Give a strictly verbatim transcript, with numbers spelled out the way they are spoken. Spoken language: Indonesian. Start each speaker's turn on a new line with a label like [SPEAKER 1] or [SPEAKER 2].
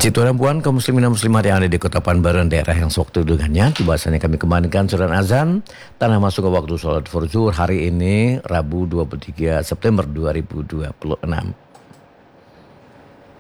[SPEAKER 1] Situasi puan kaum muslimin dan muslimat yang ada di Kota Pekanbaru dan daerah yang sewaktu dengannya, bahasannya kami kembalikan surat azan tanah masuk ke waktu sholat zuhur hari ini Rabu dua puluh tiga September dua ribu dua puluh enam.